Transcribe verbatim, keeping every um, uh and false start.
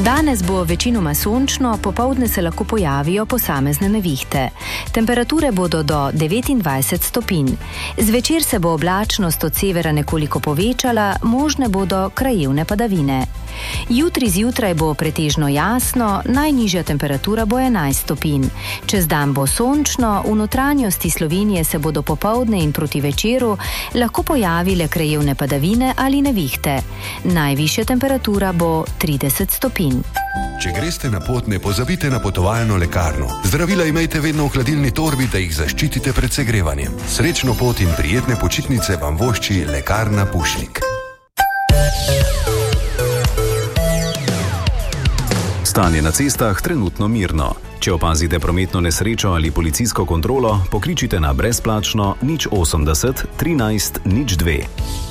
Danes bo večinoma sončno, popoldne se lahko pojavijo posamezne nevihte. Temperature bodo do devetindvajset stopinj. Zvečer se bo oblačnost od severa nekoliko povečala, možne bodo krajevne padavine. Jutri zjutraj bo pretežno jasno, najnižja temperatura bo enajst stopinj. Čez dan bo sončno, v notranjosti Slovenije se bodo popoldne in proti večeru lahko pojavile krajevne padavine ali nevihte. Najvišja temperatura bo trideset stopinj. Če greste na pot, ne pozabite na potovalno lekarno. Zdravila imejte vedno v hladilni torbi, da jih zaščitite pred segrevanjem. Srečno pot in prijetne počitnice vam vošči Lekarna Pušnik. Stanje na cestah trenutno mirno. Če opazite prometno nesrečo ali policijsko kontrolo, pokličite na brezplačno nič osemdeset trinajst nič dve.